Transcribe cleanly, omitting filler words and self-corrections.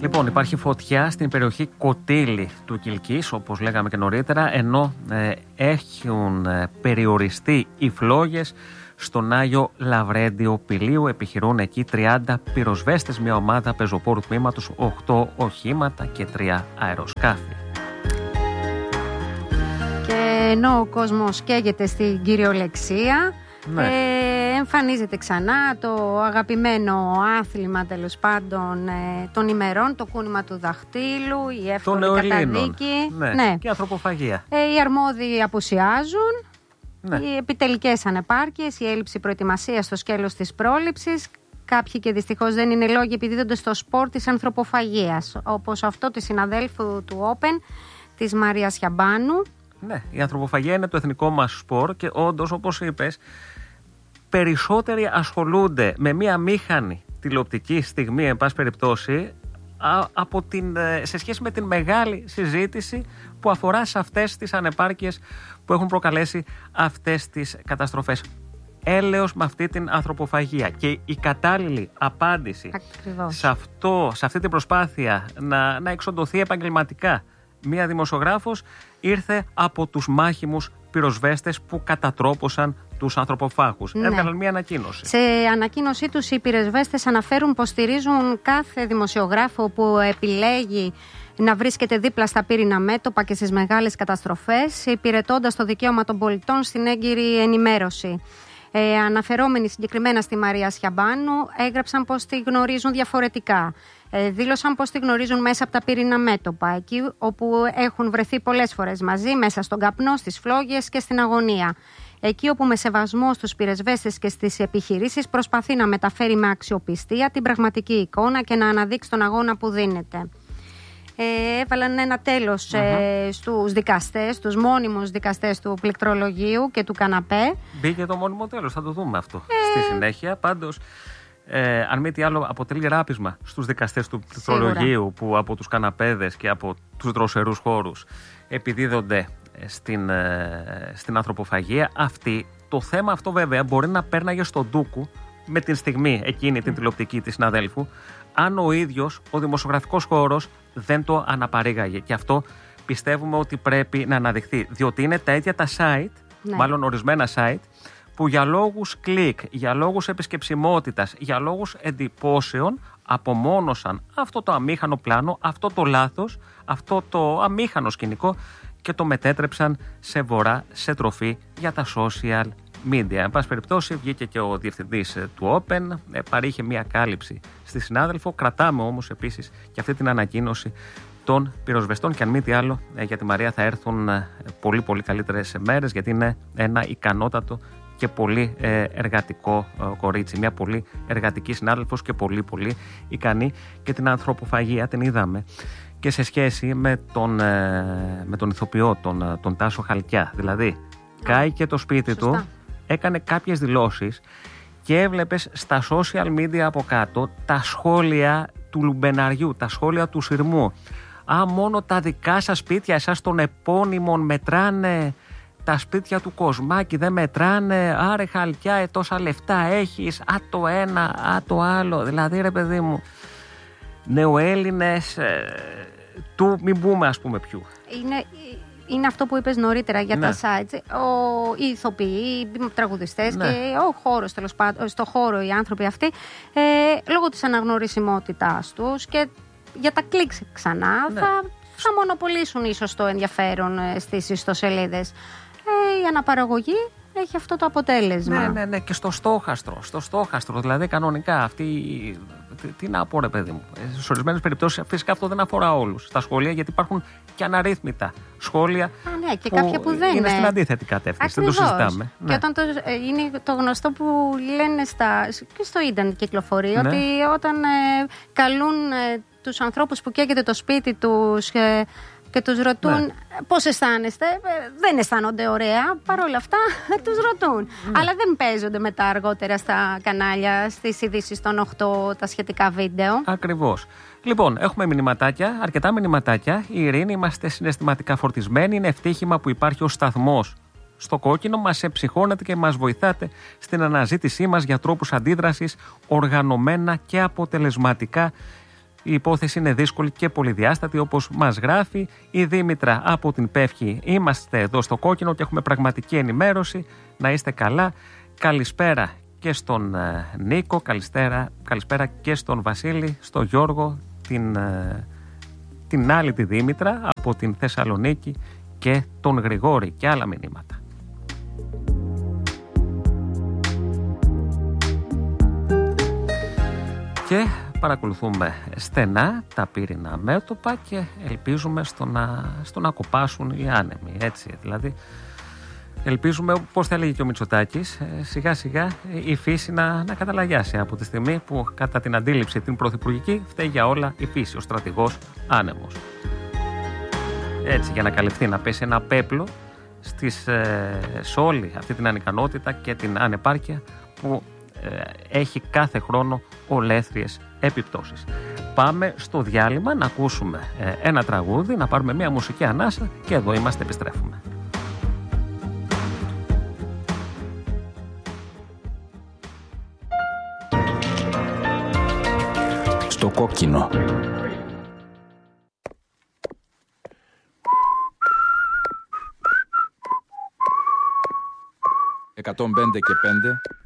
Λοιπόν, υπάρχει φωτιά στην περιοχή Κωτήλη του Κιλκής, όπως λέγαμε και νωρίτερα, ενώ έχουν περιοριστεί οι φλόγες στον Άγιο Λαβρέντιο Πηλίου. Επιχειρούν εκεί 30 πυροσβέστες, μια ομάδα πεζοπόρου τμήματος, 8 οχήματα και 3 αεροσκάφη. Και ενώ ο κόσμος καίγεται στην κυριολεξία, εμφανίζεται ξανά το αγαπημένο άθλημα, τέλος πάντων, των ημερών, το κούνημα του δαχτύλου, η εύκολη καταδίκη. Ναι. Και η ανθρωποφαγία. Οι αρμόδιοι απουσιάζουν. Ναι. Οι επιτελικές ανεπάρκειες, η έλλειψη προετοιμασίας στο σκέλος της πρόληψης. Κάποιοι και δυστυχώς δεν είναι λόγοι επιδίδονται στο σπορ της ανθρωποφαγίας, όπως αυτό του συναδέλφου του Open, της Μαρίας Χιαμπάνου. Ναι, η ανθρωποφαγία είναι το εθνικό μας σπορ και όντως, όπως είπες, περισσότεροι ασχολούνται με μία αμήχανη τηλεοπτική στιγμή, εν πάση περιπτώσει, σε σχέση με την μεγάλη συζήτηση που αφορά σε αυτές τις ανεπάρκειες που έχουν προκαλέσει αυτές τις καταστροφές. Έλεος με αυτή την ανθρωποφαγία, και η κατάλληλη απάντηση σε αυτή την προσπάθεια να εξοντωθεί επαγγελματικά μία δημοσιογράφος ήρθε από τους μάχημους πυροσβέστες που κατατρόπωσαν τους ανθρωποφάγους. Ναι. Έβγαλαν μία ανακοίνωση. Σε ανακοίνωσή τους οι πυροσβέστες αναφέρουν πως στηρίζουν κάθε δημοσιογράφο που επιλέγει να βρίσκεται δίπλα στα πύρινα μέτωπα και στις μεγάλες καταστροφές, υπηρετώντας το δικαίωμα των πολιτών στην έγκυρη ενημέρωση. Αναφερόμενοι συγκεκριμένα στη Μαρία Σιαμπάνου, έγραψαν πως τη γνωρίζουν διαφορετικά. Δήλωσαν πως τη γνωρίζουν μέσα από τα πύρινα μέτωπα, εκεί όπου έχουν βρεθεί πολλές φορές μαζί, μέσα στον καπνό, στις φλόγες και στην αγωνία. Εκεί όπου με σεβασμό στους πυροσβέστες και στις επιχειρήσεις προσπαθεί να μεταφέρει με αξιοπιστία την πραγματική εικόνα και να αναδείξει τον αγώνα που δίνεται. Έβαλαν ένα τέλος στους δικαστές, τους μόνιμους δικαστές του πληκτρολογίου και του καναπέ. Μπήκε το μόνιμο τέλος, θα το δούμε αυτό στη συνέχεια. Πάντως, αν μη τι άλλο, αποτελεί ράπισμα στους δικαστές του πληκτρολογίου που από τους καναπέδες και από τους δροσερούς χώρους επιδίδονται στην ανθρωποφαγία αυτή. Το θέμα αυτό βέβαια μπορεί να πέρναγε στον ντούκου με την στιγμή εκείνη την τηλεοπτική της συναδέλφου, αν ο ίδιος ο δημοσιογραφικός χώρος δεν το αναπαρήγαγε. Και αυτό πιστεύουμε ότι πρέπει να αναδειχθεί, διότι είναι τα ίδια τα site, μάλλον ορισμένα site, που για λόγους κλικ, για λόγους επισκεψιμότητας, για λόγους εντυπώσεων απομόνωσαν αυτό το αμήχανο πλάνο, αυτό το λάθος, αυτό το αμήχανο σκηνικό και το μετέτρεψαν σε τροφή για τα social media. Εν πάση περιπτώσει, βγήκε και ο διευθυντής του Open, παρήχε μια κάλυψη στη συνάδελφο. Κρατάμε όμως επίσης και αυτή την ανακοίνωση των πυροσβεστών, και αν μη τι άλλο, για τη Μαρία θα έρθουν πολύ πολύ καλύτερες μέρες, γιατί είναι ένα ικανότατο και πολύ εργατικό κορίτσι, μια πολύ εργατική συνάδελφος και πολύ πολύ ικανή. Και την ανθρωποφαγία την είδαμε και σε σχέση με τον ηθοποιό, τον Τάσο Χαλκιά. Δηλαδή, κάηκε το σπίτι του, έκανε κάποιες δηλώσεις και έβλεπες στα social media από κάτω τα σχόλια του λουμπεναριού, τα σχόλια του σειρμού. Μόνο τα δικά σας σπίτια, εσάς των επώνυμων μετράνε, τα σπίτια του Κοσμάκη δεν μετράνε, άρε Χαλκιά, τόσα λεφτά έχεις, το ένα, το άλλο. Δηλαδή, ρε παιδί μου, νεοέλληνες μην πούμε ας πούμε ποιου. Είναι αυτό που είπες νωρίτερα για τα sites. Οι ηθοποιοί, οι τραγουδιστές και ο χώρος, τέλος πάντων, στο χώρο οι άνθρωποι αυτοί, λόγω της αναγνωρισιμότητάς τους και για τα κλικς ξανά, θα μονοπολίσουν ίσως το ενδιαφέρον στις ιστοσελίδες. Η αναπαραγωγή έχει αυτό το αποτέλεσμα. Ναι, και στο στόχαστρο, δηλαδή κανονικά αυτή. Τι να πω, ρε παιδί μου. Σε ορισμένες περιπτώσεις, φυσικά αυτό δεν αφορά όλους στα σχόλια, γιατί υπάρχουν και αναρρύθμιτα σχόλια. Και κάποια που δεν είναι στην αντίθετη κατεύθυνση. Δεν το συζητάμε. Και όταν είναι το γνωστό που λένε και στο ίντερνετ κυκλοφορεί, ότι όταν καλούν τους ανθρώπους που καίγεται το σπίτι τους και τους ρωτούν πώς αισθάνεστε, δεν αισθάνονται ωραία, παρόλα αυτά τους ρωτούν. Αλλά δεν παίζονται μετά αργότερα στα κανάλια, στις ειδήσεις των 8, τα σχετικά βίντεο. Ακριβώς. Λοιπόν, έχουμε μηνυματάκια, αρκετά μηνυματάκια. Η Ειρήνη, είμαστε συναισθηματικά φορτισμένοι. Είναι ευτύχημα που υπάρχει ο σταθμός στο κόκκινο. Μας εψυχώνετε και μας βοηθάτε στην αναζήτησή μας για τρόπους αντίδρασης οργανωμένα και αποτελεσματικά. Η υπόθεση είναι δύσκολη και πολυδιάστατη, όπως μας γράφει η Δήμητρα από την Πεύκη. Είμαστε εδώ στο Κόκκινο και έχουμε πραγματική ενημέρωση. Να είστε καλά. Καλησπέρα και στον Νίκο, καλησπέρα και στον Βασίλη, στον Γιώργο, την άλλη τη Δήμητρα από την Θεσσαλονίκη και τον Γρηγόρη και άλλα μηνύματα. Και παρακολουθούμε στενά τα πύρινα μέτωπα και ελπίζουμε στο να κοπάσουν οι άνεμοι, έτσι, δηλαδή ελπίζουμε, πώς θα έλεγε και ο Μητσοτάκης, σιγά σιγά η φύση να καταλαγιάσει από τη στιγμή που κατά την αντίληψη την πρωθυπουργική φταίει για όλα η φύση, ο στρατηγός άνεμος. Έτσι, για να καλυφθεί, να πέσει ένα πέπλο σε όλη αυτή την ανικανότητα και την ανεπάρκεια που έχει κάθε χρόνο ολέθριες επιπτώσεις. Πάμε στο διάλειμμα να ακούσουμε ένα τραγούδι, να πάρουμε μια μουσική ανάσα και εδώ είμαστε, επιστρέφουμε. Στο Κόκκινο. 105 και 5